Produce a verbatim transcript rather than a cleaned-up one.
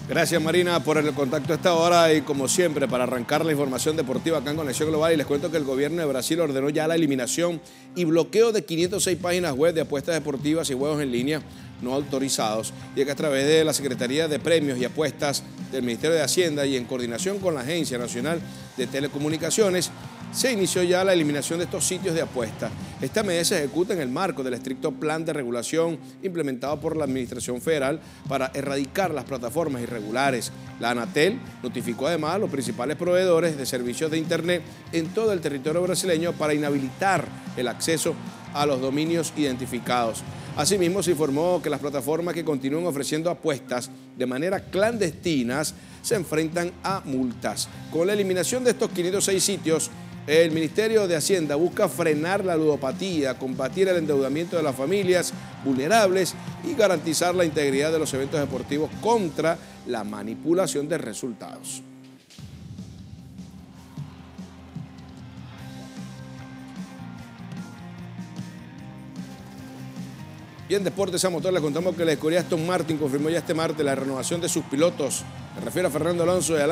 Gracias, Marina, por el contacto a esta hora y, como siempre, para arrancar la información deportiva acá en Conexión Global. Y les cuento que el gobierno de Brasil ordenó ya la eliminación y bloqueo de quinientas seis páginas web de apuestas deportivas y juegos en línea no autorizados, y que a través de la Secretaría de Premios y Apuestas del Ministerio de Hacienda y en coordinación con la Agencia Nacional de Telecomunicaciones, se inició ya la eliminación de estos sitios de apuestas. Esta medida se ejecuta en el marco del estricto plan de regulación implementado por la Administración Federal para erradicar las plataformas irregulares. La Anatel notificó además a los principales proveedores de servicios de Internet en todo el territorio brasileño para inhabilitar el acceso a los dominios identificados. Asimismo, se informó que las plataformas que continúan ofreciendo apuestas de manera clandestina se enfrentan a multas. Con la eliminación de estos quinientos seis sitios, el Ministerio de Hacienda busca frenar la ludopatía, combatir el endeudamiento de las familias vulnerables y garantizar la integridad de los eventos deportivos contra la manipulación de resultados. Y en Deportes a Motor les contamos que la escudería Aston Martin confirmó ya este martes la renovación de sus pilotos. Me refiero a Fernando Alonso y a